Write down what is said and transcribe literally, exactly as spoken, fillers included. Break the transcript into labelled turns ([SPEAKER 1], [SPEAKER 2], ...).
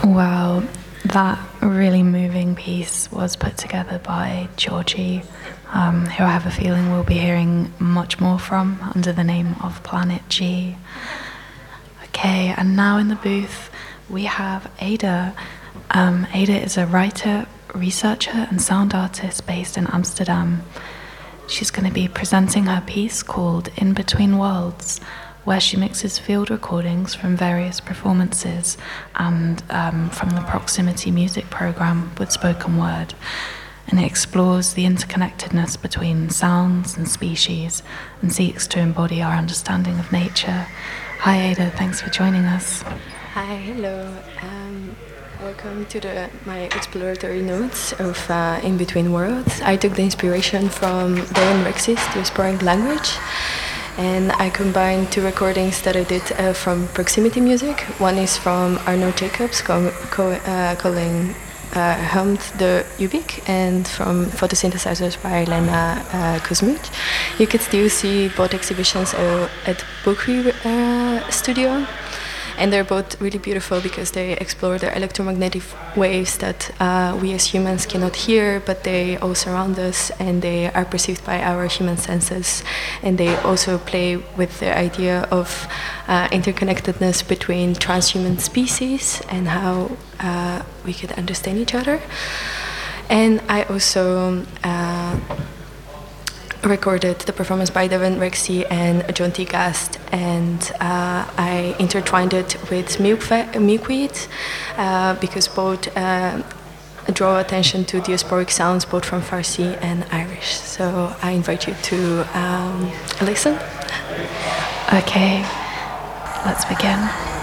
[SPEAKER 1] Wow, that really moving piece was put together by Georgie, um, who I have a feeling we'll be hearing much more from under the name of Planet G. Okay, and now in the booth we have Ada. Um, Ada is a writer, researcher, and sound artist based in Amsterdam. She's going to be presenting her piece called In Between Worlds, where she mixes field recordings from various performances and um, from the Proximity Music Program with spoken word. And it explores the interconnectedness between sounds and species and seeks to embody our understanding of nature. Hi Ada, thanks for joining us.
[SPEAKER 2] Hi, hello. Um, welcome to the, my exploratory notes of uh, In Between Worlds. I took the inspiration from Darren Rex's The Exploring Language, and I combined two recordings that I did uh, from Proximity Music. One is from Arno Jacobs co- co- uh, calling uh, Hummed de Ubik, and from Photosynthesizers by Lena uh, Kuzmic. You could still see both exhibitions uh, at Bokri uh, Studio. And they're both really beautiful because they explore the electromagnetic waves that uh, we as humans cannot hear, but they all surround us and they are perceived by our human senses. And they also play with the idea of uh, interconnectedness between transhuman species and how uh, we could understand each other. And I also uh, recorded the performance by Devin Rexy and John T. Gast, and uh, I intertwined it with milkve- milkweed uh, because both uh, draw attention to diasporic sounds both from Farsi and Irish. So I invite you to um, listen.
[SPEAKER 1] Okay, let's begin.